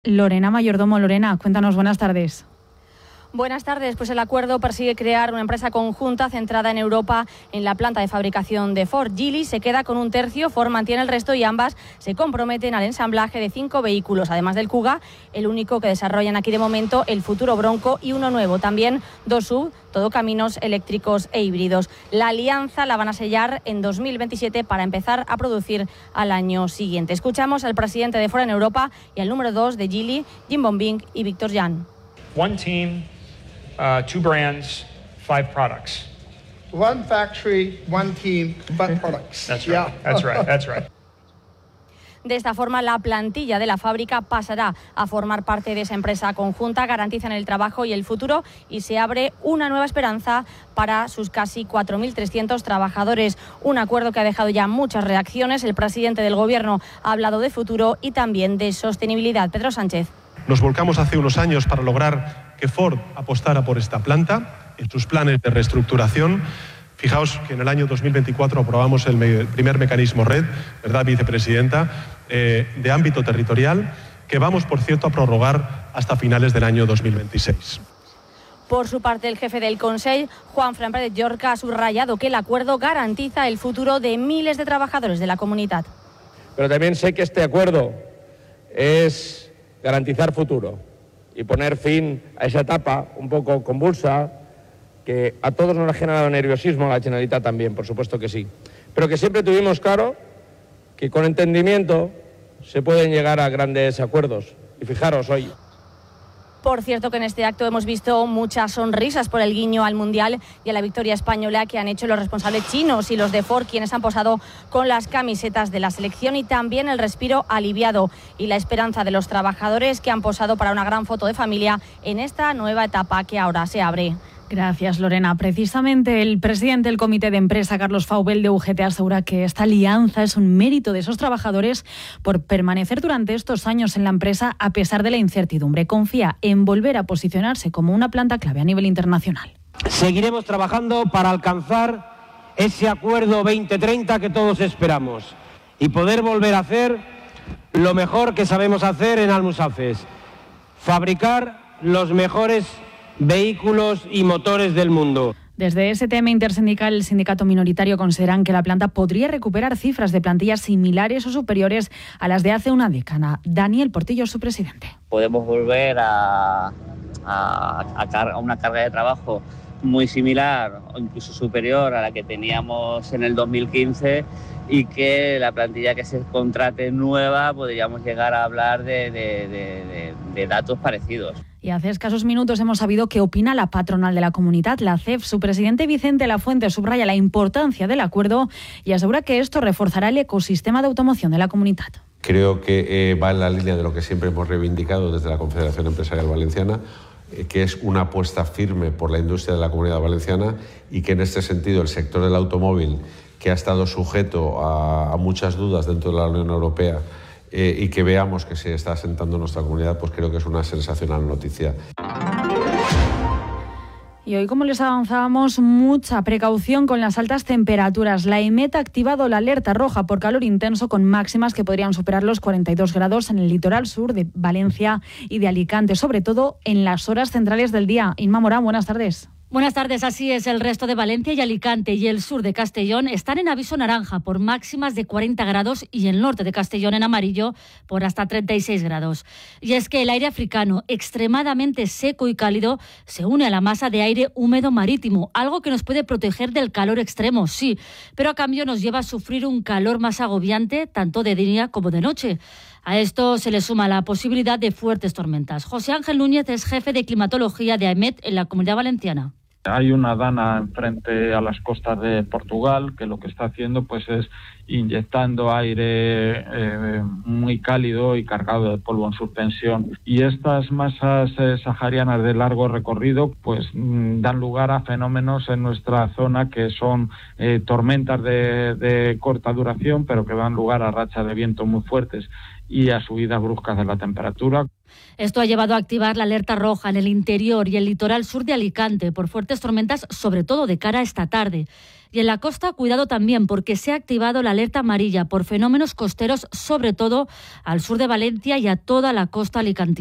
Lorena Mayordomo. Lorena, cuéntanos, buenas tardes. Buenas tardes. Pues el acuerdo persigue crear una empresa conjunta centrada en Europa en la planta de fabricación de Ford. Geely se queda con 1/3, Ford mantiene el resto y ambas se comprometen al ensamblaje de 5 vehículos, además del Kuga, el único que desarrollan aquí de momento, el futuro Bronco y uno nuevo, también 2 SUV, todo caminos eléctricos e híbridos. La alianza la van a sellar en 2027 para empezar a producir al año siguiente. Escuchamos al presidente de Ford en Europa y al número 2 de Geely, Jim Bombing y Víctor Jan. One team, 2 brands, 5 products. One factory, one team, but products. That's right. Yeah. That's right. De esta forma, la plantilla de la fábrica pasará a formar parte de esa empresa conjunta, garantizan el trabajo y el futuro y se abre una nueva esperanza para sus casi 4.300 trabajadores. Un acuerdo que ha dejado ya muchas reacciones. El presidente del Gobierno ha hablado de futuro y también de sostenibilidad. Pedro Sánchez. Nos volcamos hace unos años para lograr que Ford apostara por esta planta en sus planes de reestructuración. Fijaos que en el año 2024 aprobamos el primer mecanismo red, ¿verdad, vicepresidenta?, de ámbito territorial, que vamos, por cierto, a prorrogar hasta finales del año 2026. Por su parte, el jefe del Consell, Juanfran Pérez Llorca, ha subrayado que el acuerdo garantiza el futuro de miles de trabajadores de la comunidad. Pero también sé que este acuerdo es garantizar futuro y poner fin a esa etapa un poco convulsa que a todos nos ha generado nerviosismo, a la Generalitat también, por supuesto que sí, pero que siempre tuvimos claro que con entendimiento se pueden llegar a grandes acuerdos. Y fijaros hoy. Por cierto que en este acto hemos visto muchas sonrisas por el guiño al Mundial y a la victoria española que han hecho los responsables chinos y los de Ford, quienes han posado con las camisetas de la selección, y también el respiro aliviado y la esperanza de los trabajadores que han posado para una gran foto de familia en esta nueva etapa que ahora se abre. Gracias, Lorena. Precisamente el presidente del Comité de Empresa, Carlos Faubel, de UGT, asegura que esta alianza es un mérito de esos trabajadores por permanecer durante estos años en la empresa a pesar de la incertidumbre. Confía en volver a posicionarse como una planta clave a nivel internacional. Seguiremos trabajando para alcanzar ese acuerdo 2030 que todos esperamos y poder volver a hacer lo mejor que sabemos hacer en Almusafes: fabricar los mejores vehículos y motores del mundo. Desde STM Intersindical, el sindicato minoritario, consideran que la planta podría recuperar cifras de plantillas similares o superiores a las de hace una década. Daniel Portillo, su presidente. Podemos volver a una carga de trabajo muy similar o incluso superior a la que teníamos en el 2015, y que la plantilla que se contrate nueva podríamos llegar a hablar de datos parecidos. Y hace escasos minutos hemos sabido qué opina la patronal de la comunidad, la CEF. Su presidente Vicente Lafuente subraya la importancia del acuerdo y asegura que esto reforzará el ecosistema de automoción de la comunidad. Creo que va en la línea de lo que siempre hemos reivindicado desde la Confederación Empresarial Valenciana, que es una apuesta firme por la industria de la Comunidad Valenciana, y que en este sentido el sector del automóvil, que ha estado sujeto a muchas dudas dentro de la Unión Europea, y que veamos que se está asentando en nuestra comunidad, pues creo que es una sensacional noticia. Y hoy, como les avanzábamos, mucha precaución con las altas temperaturas. La EMET ha activado la alerta roja por calor intenso, con máximas que podrían superar los 42 grados en el litoral sur de Valencia y de Alicante, sobre todo en las horas centrales del día. Inma Morán, buenas tardes. Buenas tardes, así es. El resto de Valencia y Alicante y el sur de Castellón están en aviso naranja por máximas de 40 grados y el norte de Castellón en amarillo por hasta 36 grados. Y es que el aire africano, extremadamente seco y cálido, se une a la masa de aire húmedo marítimo, algo que nos puede proteger del calor extremo, sí, pero a cambio nos lleva a sufrir un calor más agobiante, tanto de día como de noche. A esto se le suma la posibilidad de fuertes tormentas. José Ángel Núñez es jefe de climatología de AEMET en la Comunidad Valenciana. Hay una dana enfrente a las costas de Portugal que lo que está haciendo pues es inyectando aire muy cálido y cargado de polvo en suspensión, y estas masas saharianas de largo recorrido pues dan lugar a fenómenos en nuestra zona que son tormentas de corta duración, pero que dan lugar a rachas de viento muy fuertes. y a subidas bruscas de la temperatura. Esto ha llevado a activar la alerta roja en el interior y el litoral sur de Alicante por fuertes tormentas, sobre todo de cara a esta tarde. Y en la costa, cuidado también, porque se ha activado la alerta amarilla por fenómenos costeros, sobre todo al sur de Valencia y a toda la costa alicantina.